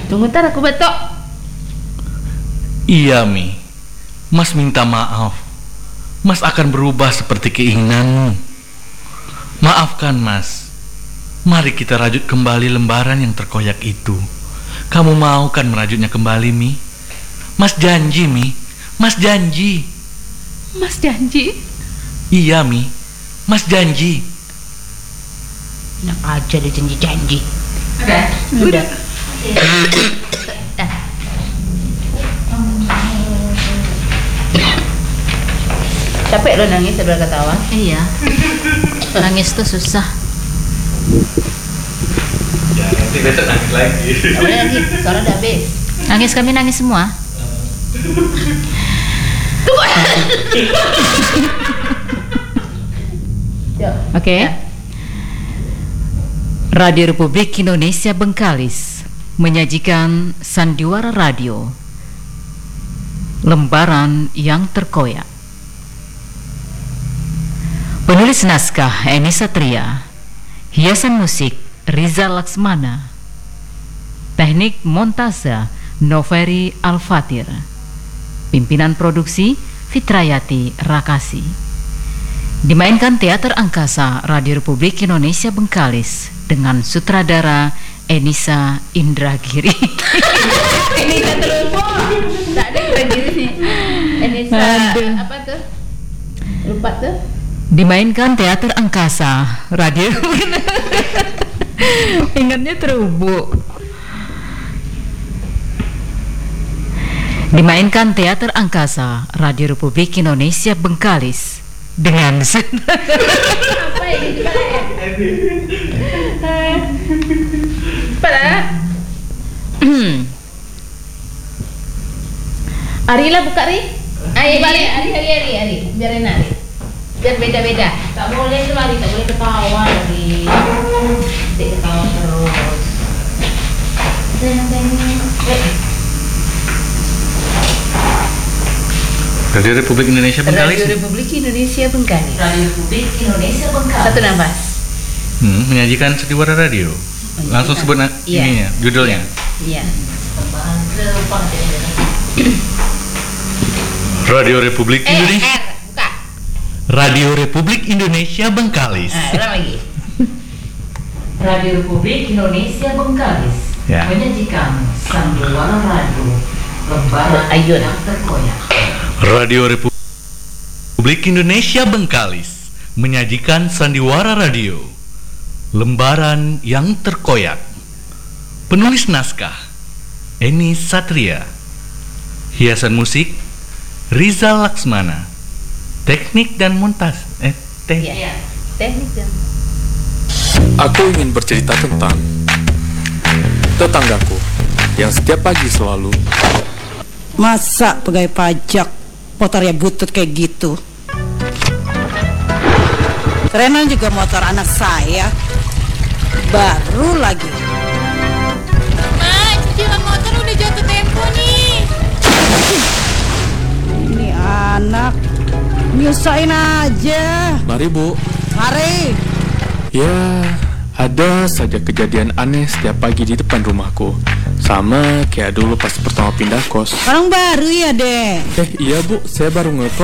Tunggu ntar aku betok. Iya, Mi. Mas minta maaf. Mas akan berubah seperti keinginanmu. Maafkan, Mas. Mari kita rajut kembali lembaran yang terkoyak itu. Kamu mau kan merajutnya kembali, Mi? Mas janji, Mi. Mas janji. Mas janji? Iya, Mi. Mas janji. Enak aja dia janji-janji. Udah. Capek lo nangis sambil ketawa? Iya. Nangis tuh susah. Ya, nanti besok nangis lagi. Gak boleh nangis, soalnya udah habis. Nangis, kami nangis semua. Oke. Radio Republik Indonesia Bengkalis menyajikan Sandiwara Radio, lembaran yang terkoyak. Penulis naskah Eni Satria, hiasan musik Rizal Laksmana, teknik montase Noveri Al-Fatir, pimpinan produksi Fitrayati Rakasi. Dimainkan Teater Angkasa Radio Republik Indonesia Bengkalis dengan sutradara Enisa Indragiri. Enisa terlupa. Tak ada Indragiri nih. Enisa apa tuh? Lupa tuh. Dimainkan Teater Angkasa Radio. Ingatnya terubuk. Dimainkan Teater Angkasa Radio Republik Indonesia Bengkalis dengan Apa ini gimana ya? Pada Ari lah buka Ari. Ari. Biarin Ari. Biar beda-beda. Tak boleh tuh Ari, tak boleh ketawa Ari. Tidak ketawa terus. Radio Republik Indonesia Bengkalis. Radio Republik Indonesia Bengkalis. Radio Republik Indonesia Bengkalis. Satu nafas. Menyajikan Sandiwara Radio. Langsung sebut ininya, judulnya. Iya. Radio Republik Indonesia. Buka. Radio Republik Indonesia Bengkalis. Ulang lagi. Radio Republik Indonesia Bengkalis menyajikan Sandiwara Radio, lembaran yang terkoyak. Radio Republik Indonesia Bengkalis menyajikan Sandiwara Radio, lembaran yang terkoyak. Penulis naskah Eni Satria, hiasan musik Rizal Laksmana, teknik dan montas teknik dan Aku ingin bercerita tentang tetanggaku yang setiap pagi selalu masa pegawai pajak motornya butut kayak gitu. Karena juga motor anak saya baru lagi. Ma, cicilan motor udah jatuh tempo nih. Ini anak nyusahin aja. Mari Bu. Mari. Ya, ada saja kejadian aneh setiap pagi di depan rumahku. Sama kayak dulu pas pertama pindah kos. Orang baru ya, Dek? Iya Bu, saya baru ngekos.